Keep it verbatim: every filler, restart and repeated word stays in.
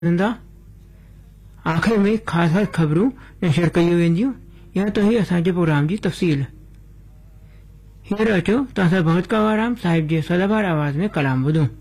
ॿुधंदा। आख़िर में ख़ासि ख़ासि ख़बरूं नशर कयूं वेंदियूं या तो ही असांजे प्रोग्राम जी तफ़सील। हींअर अचो तव्हां सां भगत कंवरराम साहिब जे सदाबहार आवाज़ में कलाम ॿुधूं।